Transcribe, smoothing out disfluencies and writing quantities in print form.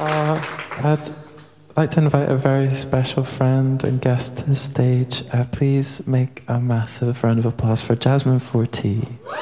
I'd like to invite a very special friend and guest to the stage. Please make a massive round of applause for Jasmine Forti.